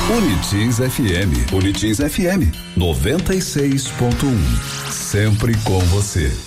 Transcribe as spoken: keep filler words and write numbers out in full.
Unitins F M. Unitins F M noventa e seis ponto um. Sempre com você.